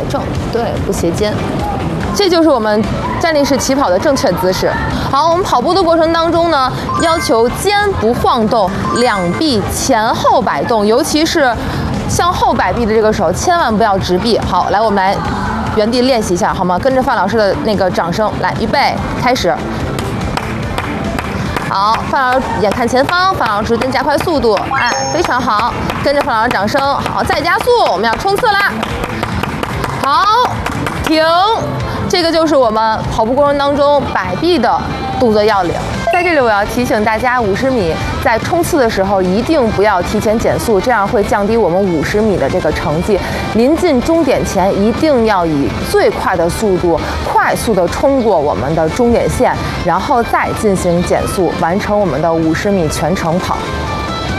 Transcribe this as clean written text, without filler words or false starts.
摆正，对，不斜肩。这就是我们站立式起跑的正确姿势。好，我们跑步的过程当中呢，要求肩不晃动，两臂前后摆动，尤其是向后摆臂的这个手，千万不要直臂。好，来，我们来原地练习一下，好吗？跟着范老师的那个掌声，来，预备，开始。好，范老师眼看前方，范老师跟加快速度，哎，非常好，跟着范老师掌声，好，再加速，我们要冲刺啦！好，停，这个就是我们跑步过程当中摆臂的动作要领。在这里我要提醒大家，50米在冲刺的时候一定不要提前减速，这样会降低我们50米的这个成绩。临近终点前一定要以最快的速度快速的冲过我们的终点线，然后再进行减速，完成我们的50米全程跑。